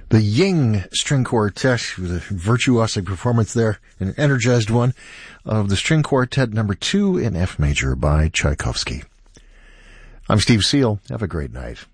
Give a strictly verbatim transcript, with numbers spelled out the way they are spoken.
The Ying String Quartet with a virtuosic performance there, an energized one, of the String Quartet number two in F major by Tchaikovsky. I'm Steve Seal. Have a great night.